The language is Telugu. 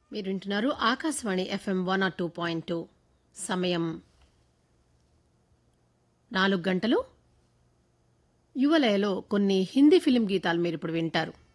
మీరు వింటున్నారు ఆకాశవాణి ఎఫ్ఎం 102.2. సమయం 4 గంటలు. యువలయలో కొన్ని హిందీ ఫిలిం గీతాలు మీరిప్పుడు వింటారు.